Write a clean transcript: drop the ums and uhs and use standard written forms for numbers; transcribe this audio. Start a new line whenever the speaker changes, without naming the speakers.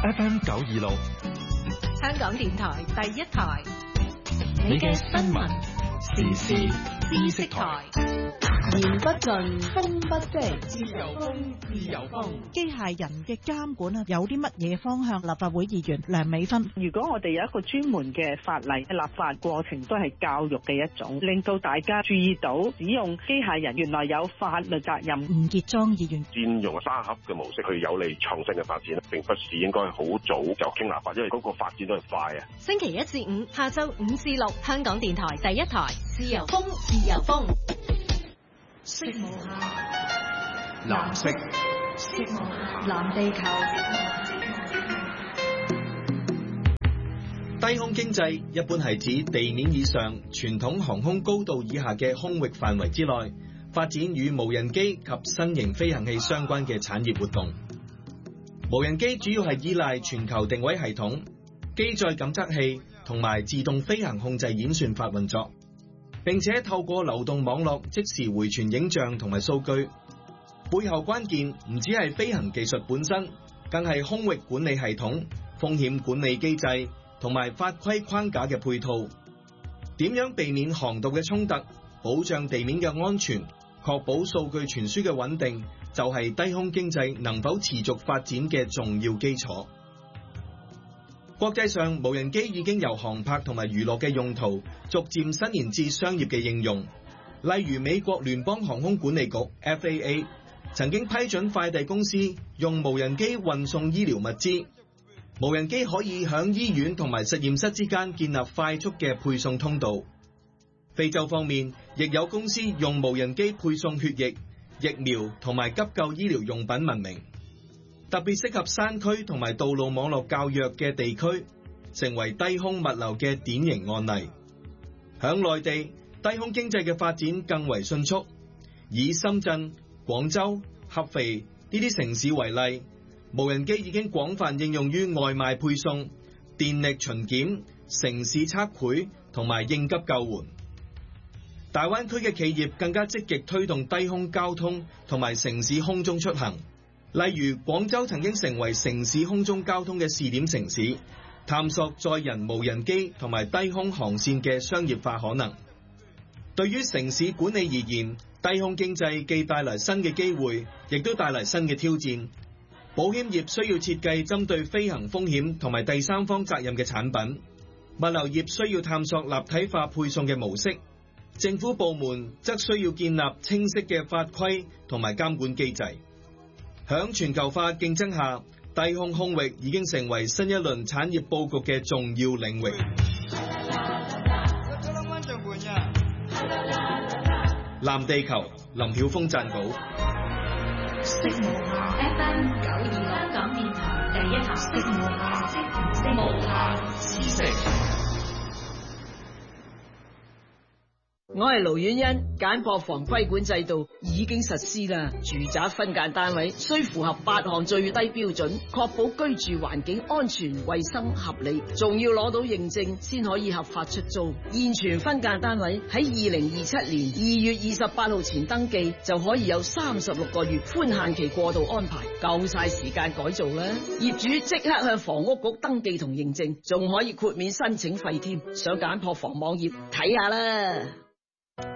FM 926，
香港電台第一台，
你嘅新聞時事知識台。
言不盡，風不息，
自由風，自由風。
機械人嘅監管啊，有啲乜嘢方向？立法會議員梁美芬，
如果我哋有一個專門嘅法例，立法過程都係教育嘅一種，令到大家注意到使用機械人原來有法律責任。
吳傑莊議員，
佔用沙盒嘅模式去有利創新嘅發展，並不是應該好早就傾立法，因為嗰個發展都係快啊。
星期1至5下晝5至6，香港電台第一台，自由風，自由風。
色無限，藍色，
色無限，藍地球。
低空經濟一般係指地面以上、傳統航空高度以下嘅空域範圍之內，發展與無人機及新型飛行器相關嘅產業活動。無人機主要係依賴全球定位系統、機載感測器同埋自動飛行控制演算法運作。並且透過流動網絡即時回傳影像同埋數據，背後關鍵唔只係飛行技術本身，更係空域管理系統、風險管理機制同埋法規框架嘅配套。點樣避免航道嘅衝突，保障地面嘅安全，確保數據傳輸嘅穩定，就係低空經濟能否持續發展嘅重要基礎。國際上，無人機已經由航拍同埋娛樂嘅用途，逐漸伸延至商業嘅應用。例如美國聯邦航空管理局 FAA 曾經批准快遞公司用無人機運送醫療物資。無人機可以響醫院同埋實驗室之間建立快速嘅配送通道。非洲方面，亦有公司用無人機配送血液、疫苗同埋急救醫療用品聞名。特別適合山區同埋道路網絡較弱嘅地區，成為低空物流嘅典型案例。響內地，低空經濟嘅發展更為迅速。以深圳、廣州、合肥呢啲城市為例，無人機已經廣泛應用於外賣配送、電力巡檢、城市測繪同埋應急救援。大灣區嘅企業更加積極推動低空交通同埋城市空中出行。例如，廣州曾經成為城市空中交通嘅試點城市，探索載人無人機同埋低空航線嘅商業化可能。對於城市管理而言，低空經濟既帶來新嘅機會，亦都帶來新嘅挑戰。保險業需要設計針對飛行風險同埋第三方責任嘅產品，物流業需要探索立體化配送嘅模式，政府部門則需要建立清晰嘅法規同埋監管機制。響全球化競爭下，低空空域已經成為新一輪產業佈局嘅重要領域。藍地球，林曉峰撰稿。
色無限 FM 926，香港電台第一台，色無限知識。
我係盧婉欣，簡樸房規管制度已經實施啦。住宅分間單位需符合8項最低標準，確保居住環境安全、衛生、合理，仲要攞到認證先可以合法出租。現存分間單位喺2027年2月28號前登記，就可以有36個月寬限期過渡安排，夠晒時間改造啦。業主即刻向房屋局登記同認證，仲可以豁免申請費添。上簡樸房網頁睇下啦。